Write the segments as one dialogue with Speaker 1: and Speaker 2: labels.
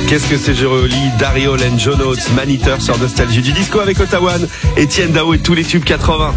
Speaker 1: Qu'est-ce que c'est joli. Dario and John Oates, Maniteur sur Nostalgie du disco avec Otawan, Etienne Dao et tous les tubes 80.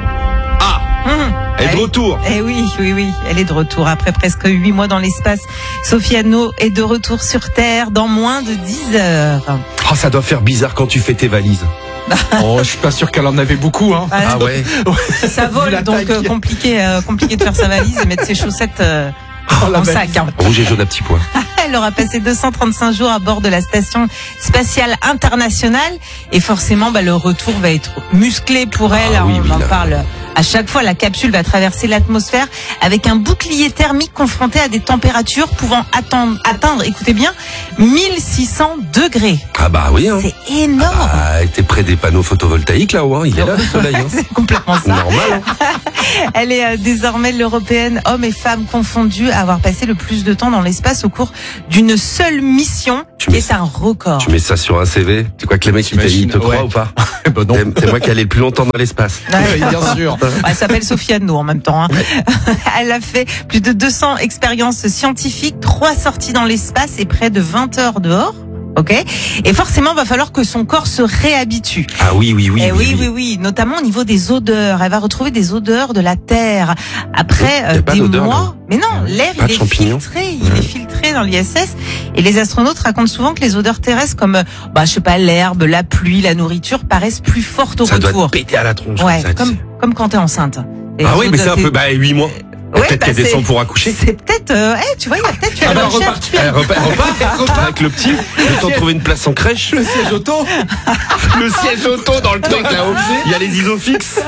Speaker 1: Elle est de retour.
Speaker 2: Eh oui, elle est de retour. Après presque 8 mois dans l'espace, Sophie Anno est de retour sur Terre dans moins de 10 heures.
Speaker 1: Oh, ça doit faire bizarre quand tu fais tes valises.
Speaker 3: Oh, je suis pas sûr qu'elle en avait beaucoup, hein.
Speaker 1: Ah ouais.
Speaker 2: Ça vole, donc compliqué de faire sa valise et mettre ses chaussettes en sac. Hein.
Speaker 1: Rouge et jaune à petits pois.
Speaker 2: Elle aura passé 235 jours à bord de la station spatiale internationale et forcément le retour va être musclé pour elle. On en parle à chaque fois. La capsule va traverser l'atmosphère avec un bouclier thermique confronté à des températures pouvant atteindre, écoutez bien, 1600 degrés.
Speaker 1: Ah bah oui. Hein.
Speaker 2: C'est énorme.
Speaker 1: T'es près des panneaux photovoltaïques là-haut, hein. Il est là le soleil. Hein.
Speaker 2: C'est complètement ça.
Speaker 1: Normal. Hein.
Speaker 2: Elle est désormais l'européenne, hommes et femmes confondus, à avoir passé le plus de temps dans l'espace au cours d'une seule mission, qui est un record.
Speaker 1: Tu mets ça sur un CV. Tu crois que les mecs ils te croient ou pas?
Speaker 3: Ben non.
Speaker 1: C'est moi qui allais le plus longtemps dans l'espace.
Speaker 3: Oui, bien sûr.
Speaker 2: Elle s'appelle Sophie Anno en même temps. Hein. Elle a fait plus de 200 expériences scientifiques, 3 sorties dans l'espace et près de 20 heures dehors. Ok. Et forcément, va falloir que son corps se réhabitue.
Speaker 1: Ah oui.
Speaker 2: Oui, notamment au niveau des odeurs. Elle va retrouver des odeurs de la Terre après des mois.
Speaker 1: Là.
Speaker 2: Mais non, l'air il est filtré dans l'ISS. Et les astronautes racontent souvent que les odeurs terrestres comme l'herbe, la pluie, la nourriture paraissent plus fortes au retour.
Speaker 1: Ça doit te péter à la tronche.
Speaker 2: Ouais, comme quand t'es enceinte. Et
Speaker 1: ah oui, mais c'est un peu 8 mois. Peut-être qu'elle descend pour accoucher.
Speaker 2: C'est peut-être, tu vois, il y a peut-être
Speaker 1: Elle repart avec le petit. Le temps de trouver une place en crèche.
Speaker 3: Le siège auto.
Speaker 1: Le siège auto dans le truc là-haut. Il y a les isofixes.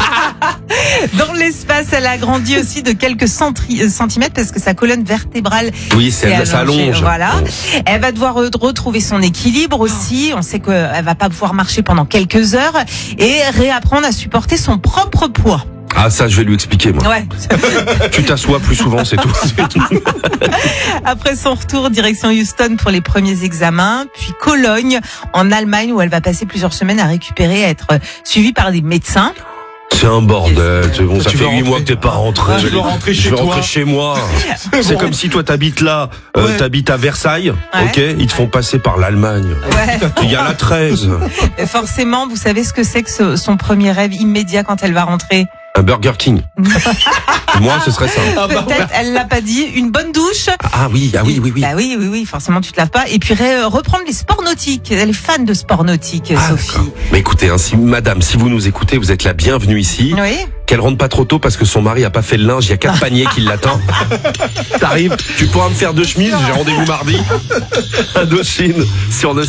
Speaker 2: Dans l'espace, elle a grandi aussi de quelques centimètres parce que sa colonne vertébrale
Speaker 1: s'allonge.
Speaker 2: Voilà. Elle va devoir retrouver son équilibre aussi. On sait qu'elle va pas pouvoir marcher pendant quelques heures et réapprendre à supporter son propre poids.
Speaker 1: Ah ça je vais lui expliquer moi.
Speaker 2: Ouais.
Speaker 1: Tu t'assois plus souvent, c'est tout.
Speaker 2: Après son retour, direction Houston pour les premiers examens, puis Cologne en Allemagne où elle va passer plusieurs semaines à récupérer, à être suivie par des médecins.
Speaker 1: C'est un bordel. Bon, ça fait 8 mois que t'es pas rentré.
Speaker 3: Je veux rentrer
Speaker 1: chez moi. C'est comme si toi t'habites là, t'habites à Versailles, ok? Ils te font passer par l'Allemagne. Ouais. Il y a la 13.
Speaker 2: Et forcément, vous savez ce que c'est que son premier rêve immédiat quand elle va rentrer?
Speaker 1: Un Burger King. Moi, ce serait ça.
Speaker 2: Peut-être, elle l'a pas dit. Une bonne douche.
Speaker 1: Ah oui.
Speaker 2: Bah oui. Forcément, tu te laves pas. Et puis reprendre les sports nautiques. Elle est fan de sports nautiques, Sophie.
Speaker 1: D'accord. Mais écoutez, si vous nous écoutez, vous êtes la bienvenue ici.
Speaker 2: Oui.
Speaker 1: Qu'elle rentre pas trop tôt parce que son mari a pas fait le linge. Il y a 4 paniers qui l'attendent. T'arrives, tu pourras me faire 2 chemises. J'ai rendez-vous mardi. À Indochine sur